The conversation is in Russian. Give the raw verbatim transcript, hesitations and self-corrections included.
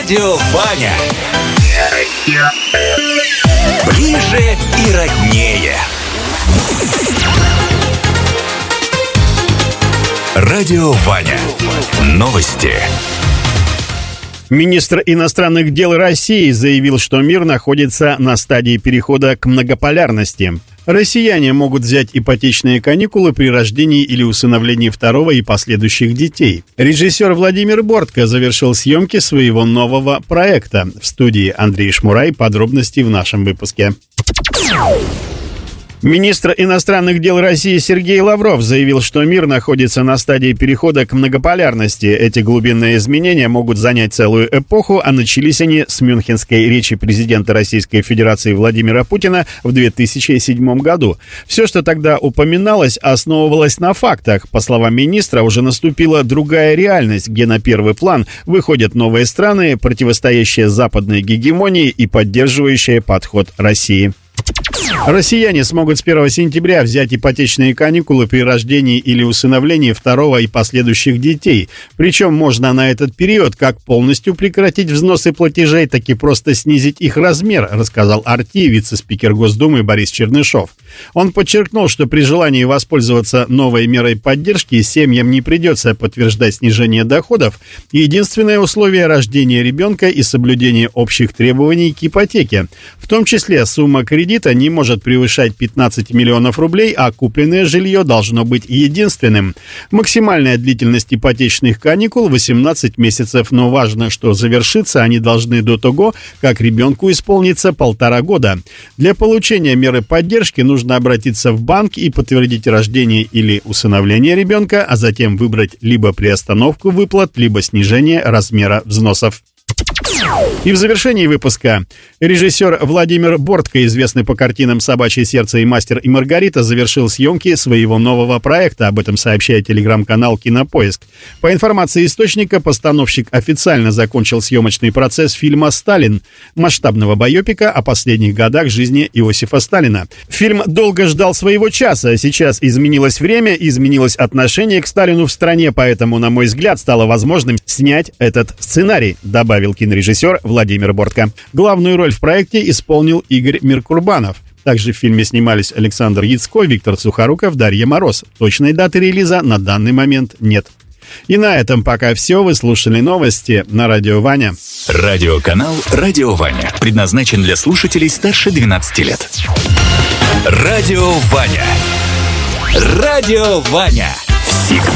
Радио Ваня. Ближе и роднее. Радио Ваня. Новости. Министр иностранных дел России заявил, что мир находится на стадии перехода к многополярности. Россияне могут взять ипотечные каникулы при рождении или усыновлении второго и последующих детей. Режиссер Владимир Бортко завершил съемки своего нового проекта. В студии Андрей Шмурай. Подробности в нашем выпуске. Министр иностранных дел России Сергей Лавров заявил, что мир находится на стадии перехода к многополярности. Эти глубинные изменения могут занять целую эпоху, а начались они с мюнхенской речи президента Российской Федерации Владимира Путина в две тысячи седьмом году. Все, что тогда упоминалось, основывалось на фактах. По словам министра, уже наступила другая реальность, где на первый план выходят новые страны, противостоящие западной гегемонии и поддерживающие подход России. Россияне смогут с первого сентября взять ипотечные каникулы при рождении или усыновлении второго и последующих детей. Причем можно на этот период как полностью прекратить взносы платежей, так и просто снизить их размер, рассказал Арти вице-спикер Госдумы Борис Чернышов. Он подчеркнул, что при желании воспользоваться новой мерой поддержки семьям не придется подтверждать снижение доходов. Единственное условие – рождение ребенка и соблюдение общих требований к ипотеке. В том числе сумма кредита не может превышать пятнадцать миллионов рублей, а купленное жилье должно быть единственным. Максимальная длительность ипотечных каникул – восемнадцать месяцев, но важно, что завершиться они должны до того, как ребенку исполнится полтора года. Для получения меры поддержки нужно обратиться в банк и подтвердить рождение или усыновление ребенка, а затем выбрать либо приостановку выплат, либо снижение размера взносов. И в завершении выпуска режиссер Владимир Бортко, известный по картинам «Собачье сердце» и «Мастер и Маргарита», завершил съемки своего нового проекта. Об этом сообщает телеграм-канал «Кинопоиск». По информации источника, постановщик официально закончил съемочный процесс фильма «Сталин», масштабного байопика о последних годах жизни Иосифа Сталина. Фильм долго ждал своего часа. Сейчас изменилось время, изменилось отношение к Сталину в стране, поэтому, на мой взгляд, стало возможным снять этот сценарий, добавил кинорежиссер Владимир Бортко. Главную роль в проекте исполнил Игорь Миркурбанов. Также в фильме снимались Александр Яцко, Виктор Сухоруков, Дарья Мороз. Точной даты релиза на данный момент нет. И на этом пока все. Вы слушали новости на Радио Ваня. Радиоканал «Радио Ваня» предназначен для слушателей старше двенадцати лет. Радио Ваня. Радио Ваня. Всегда